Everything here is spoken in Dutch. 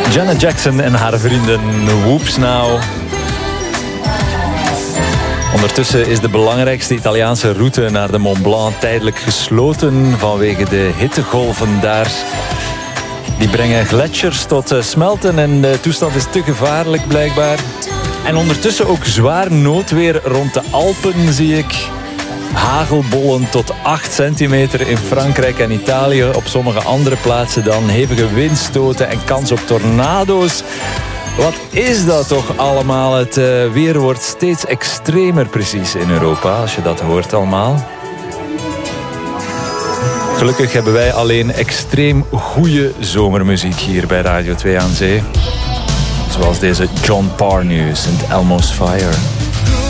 Janet Jackson en haar vrienden Whoops Now. Ondertussen is de belangrijkste Italiaanse route naar de Mont Blanc tijdelijk gesloten vanwege de hittegolven daar. Die brengen gletsjers tot smelten en de toestand is te gevaarlijk blijkbaar. En ondertussen ook zwaar noodweer rond de Alpen zie ik. Hagelbollen tot 8 centimeter in Frankrijk en Italië. Op sommige andere plaatsen dan hevige windstoten en kans op tornado's. Wat is dat toch allemaal? Het weer wordt steeds extremer precies in Europa, als je dat hoort allemaal. Gelukkig hebben wij alleen extreem goede zomermuziek hier bij Radio 2 aan Zee. Zoals deze John Parr nu, St. Elmo's Fire.